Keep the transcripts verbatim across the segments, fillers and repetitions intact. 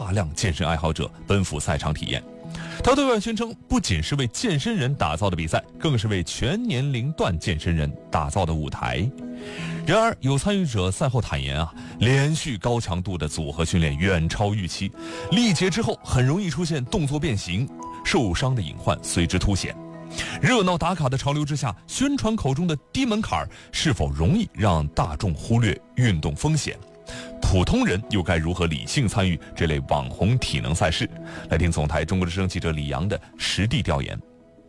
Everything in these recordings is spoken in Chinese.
大量健身爱好者奔赴赛场体验。他对外宣称，不仅是为健身人打造的比赛，更是为全年龄段健身人打造的舞台。然而，有参与者赛后坦言啊，连续高强度的组合训练远超预期，力竭之后很容易出现动作变形，受伤的隐患随之凸显。热闹打卡的潮流之下，宣传口中的低门槛是否容易让大众忽略运动风险？普通人又该如何理性参与这类网红体能赛事？来听总台中国之声记者李阳的实地调研。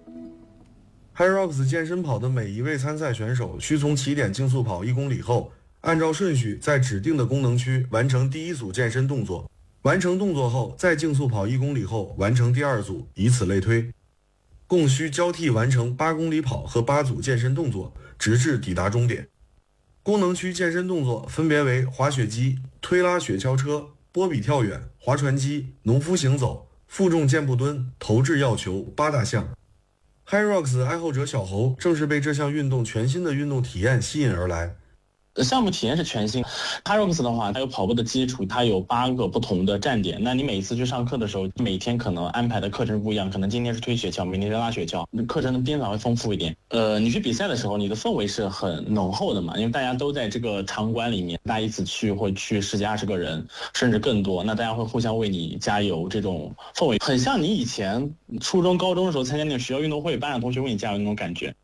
HYROX 健身跑的每一位参赛选手需从起点竞速跑一公里后，按照顺序在指定的功能区完成第一组健身动作，完成动作后再竞速跑一公里后完成第二组，以此类推，共需交替完成八公里跑和八组健身动作，直至抵达终点。功能区健身动作分别为滑雪机、推拉雪橇车、波比跳远、划船机、农夫行走、负重健步蹲、投掷药球八大项。HYROX 爱好者小侯正是被这项运动全新的运动体验吸引而来。 项目体验是全新 HYROX 的话，它有跑步的基础，它有八个不同的站点。那你每一次去上课的时候，每天可能安排的课程不一样，可能今天是推雪橇，明天是拉雪橇，课程的编法会丰富一点。呃，你去比赛的时候，你的氛围是很浓厚的嘛，因为大家都在这个场馆里面，大家一起去会去十几二十个人，甚至更多，那大家会互相为你加油，这种氛围很像你以前初中、高中的时候参加那种学校运动会，班上同学为你加油那种感觉。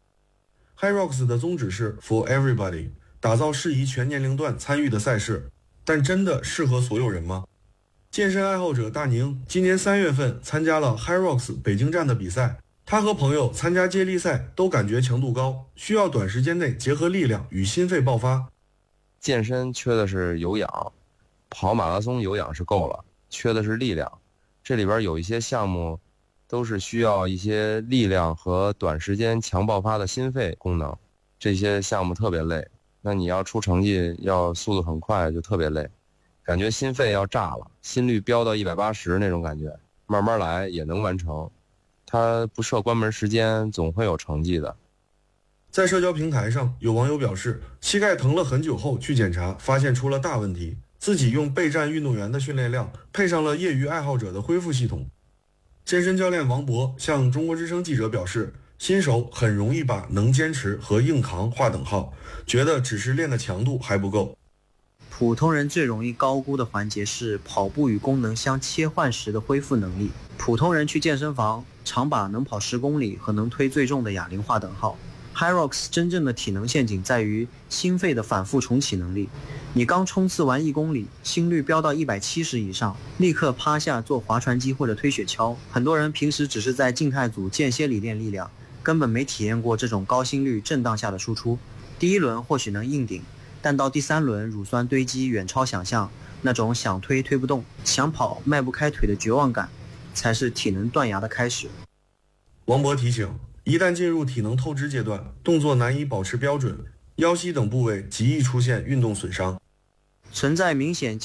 HYROX 的宗旨是 For Everybody，打造适宜全年龄段参与的赛事，但真的适合所有人吗？健身爱好者大宁今年三月份参加了 HYROX 北京站的比赛，他和朋友参加接力赛都感觉强度高，需要短时间内结合力量与心肺爆发。 健身缺的是有氧，跑马拉松有氧是够了，缺的是力量。这里边有一些项目都是需要一些力量和短时间强爆发的心肺功能，这些项目特别累。那你要出成绩要速度很快，就特别累，感觉心肺要炸了，心率飙到一百八十那种感觉，慢慢来也能完成。它不设关门时间，总会有成绩的。 在社交平台上，有网友表示，膝盖疼了很久后去检查，发现出了大问题，自己用备战运动员的训练量配上了业余爱好者的恢复系统。健身教练王博向中国之声记者表示，新手很容易把能坚持和硬扛划等号，觉得只是练的强度还不够。 普通人最容易高估的环节是跑步与功能相切换时的恢复能力。普通人去健身房常把能跑十公里和能推最重的哑铃划等号。HYROX 真正的体能陷阱在于心肺的反复重启能力。你刚冲刺完一公里，心率飙到一百七十以上，立刻趴下做划船机或者推雪橇。很多人平时只是在静态组间歇里练力量，根本没体验过这种高心率震荡下的输出。第一轮或许能硬顶，但到第三轮乳酸堆积远超想象，那种想推推不动，想跑迈不开腿的绝望感，才是体能断崖的开始。 王博提醒，一旦进入体能透支阶段，动作难以保持标准，腰膝等部位极易出现运动损伤， 存在明显